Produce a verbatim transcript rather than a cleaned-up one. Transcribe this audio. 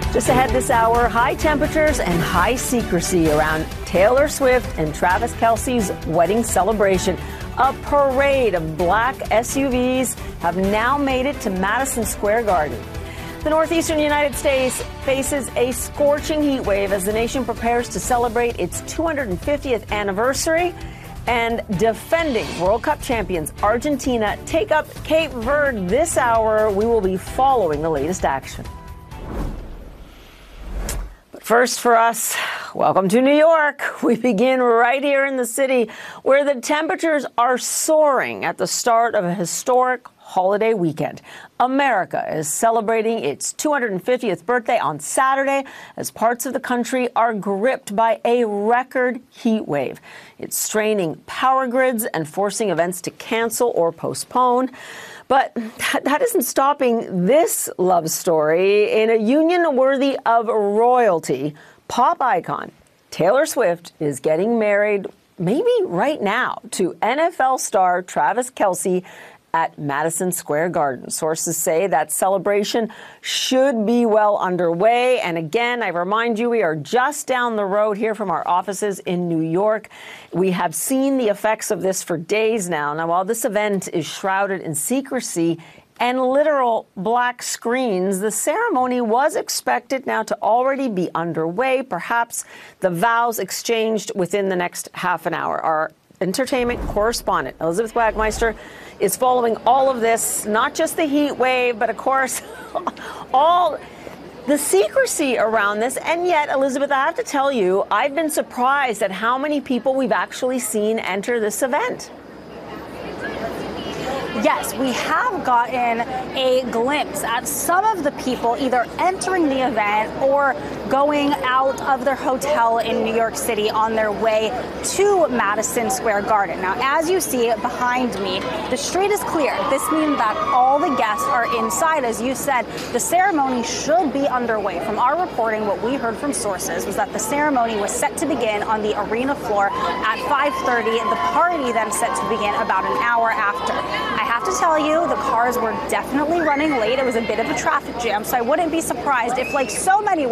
Just ahead this hour, high temperatures and high secrecy around Taylor Swift and Travis Kelce's wedding celebration. A parade of black S U Vs have now made it to Madison Square Garden. The northeastern United States faces a scorching heat wave as the nation prepares to celebrate its two hundred fiftieth anniversary. And defending World Cup champions Argentina take up Cape Verde this hour. We will be following the latest action. But first for us, welcome to New York. We begin right here in the city where the temperatures are soaring at the start of a historic holiday weekend. America is celebrating its two hundred fiftieth birthday on Saturday as parts of the country are gripped by a record heat wave. It's straining power grids and forcing events to cancel or postpone. But that isn't stopping this love story. In a union worthy of royalty, pop icon Taylor Swift is getting married, maybe right now, to N F L star Travis Kelce at Madison Square Garden. Sources say that celebration should be well underway. And again, I remind you, we are just down the road here from our offices in New York. We have seen the effects of this for days now. Now, while this event is shrouded in secrecy and literal black screens, the ceremony was expected now to already be underway. Perhaps the vows exchanged within the next half an hour. Our entertainment correspondent, Elizabeth Wagmeister, is following all of this, not just the heat wave, but of course, all the secrecy around this. And yet, Elizabeth, I have to tell you, I've been surprised at how many people we've actually seen enter this event. Yes, we have gotten a glimpse at some of the people either entering the event or going out of their hotel in New York City on their way to Madison Square Garden. Now, as you see behind me, the street is clear. This means that all the guests are inside. As you said, the ceremony should be underway. From our reporting, what we heard from sources was that the ceremony was set to begin on the arena floor at five thirty. The party then set to begin about an hour after. I have to tell you, the cars were definitely running late. It was a bit of a traffic jam, so I wouldn't be surprised if, like so many